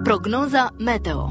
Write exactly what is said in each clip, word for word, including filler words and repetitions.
Prognoza meteo.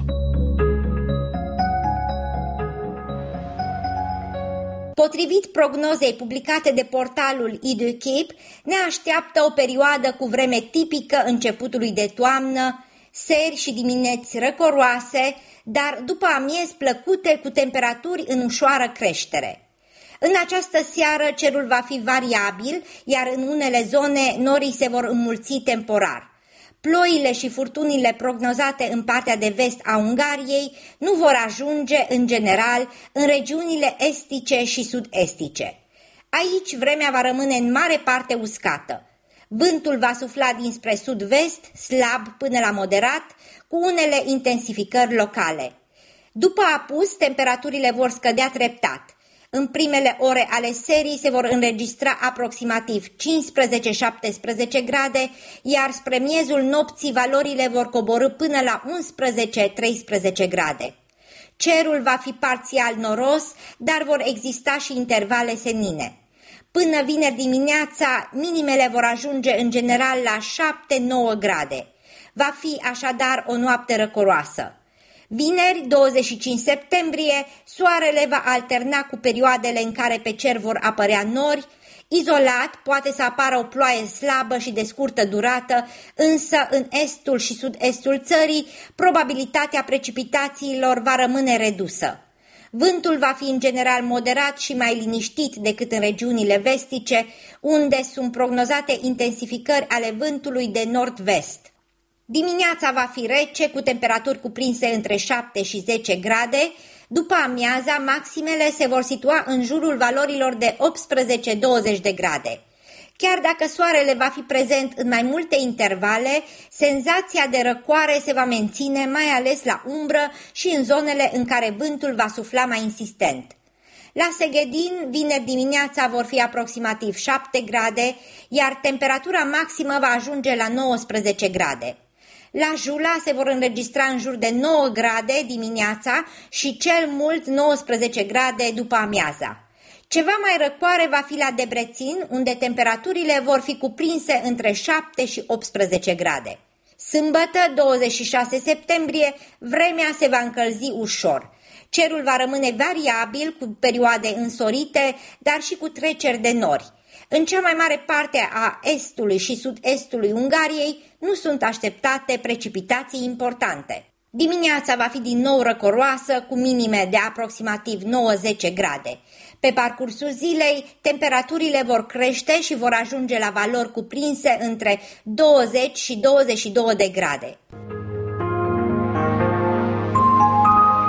Potrivit prognozei publicate de portalul EduCape, ne așteaptă o perioadă cu vreme tipică începutului de toamnă, seri și dimineți răcoroase, dar după amiezi plăcute cu temperaturi în ușoară creștere. În această seară cerul va fi variabil, iar în unele zone norii se vor înmulți temporar. Ploile și furtunile prognozate în partea de vest a Ungariei nu vor ajunge, în general, în regiunile estice și sud-estice. Aici vremea va rămâne în mare parte uscată. Vântul va sufla dinspre sud-vest, slab până la moderat, cu unele intensificări locale. După apus, temperaturile vor scădea treptat. În primele ore ale serii se vor înregistra aproximativ cincisprezece șaptesprezece grade, iar spre miezul nopții valorile vor coborî până la unsprezece treisprezece grade. Cerul va fi parțial noros, dar vor exista și intervale senine. Până vineri dimineața, minimele vor ajunge în general la șapte nouă grade. Va fi așadar o noapte răcoroasă. Vineri, douăzeci și cinci septembrie, soarele va alterna cu perioadele în care pe cer vor apărea nori. Izolat poate să apară o ploaie slabă și de scurtă durată, însă în estul și sud-estul țării probabilitatea precipitațiilor va rămâne redusă. Vântul va fi în general moderat și mai liniștit decât în regiunile vestice, unde sunt prognozate intensificări ale vântului de nord-vest. Dimineața va fi rece, cu temperaturi cuprinse între șapte și zece grade. După amiaza, maximele se vor situa în jurul valorilor de optsprezece douăzeci de grade. Chiar dacă soarele va fi prezent în mai multe intervale, senzația de răcoare se va menține, mai ales la umbră și în zonele în care vântul va sufla mai insistent. La Seghedin, vineri dimineața vor fi aproximativ șapte grade, iar temperatura maximă va ajunge la nouăsprezece grade. La Jula se vor înregistra în jur de nouă grade dimineața și cel mult nouăsprezece grade după amiaza. Ceva mai răcoare va fi la Debrecen, unde temperaturile vor fi cuprinse între șapte și optsprezece grade. Sâmbătă, douăzeci și șase septembrie, vremea se va încălzi ușor. Cerul va rămâne variabil, cu perioade însorite, dar și cu treceri de nori. În cea mai mare parte a estului și sud-estului Ungariei nu sunt așteptate precipitații importante. Dimineața va fi din nou răcoroasă, cu minime de aproximativ nouă zece grade. Pe parcursul zilei, temperaturile vor crește și vor ajunge la valori cuprinse între douăzeci și douăzeci și două de grade.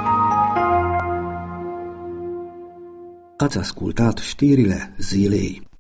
Ați ascultat știrile zilei.